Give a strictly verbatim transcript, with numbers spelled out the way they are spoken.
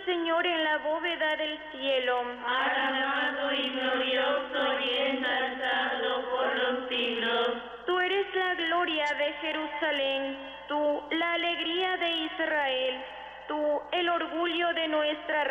Señor en la bóveda del cielo. Alabado y glorioso y ensalzado por los siglos. Tú eres la gloria de Jerusalén, tú la alegría de Israel, tú el orgullo de nuestra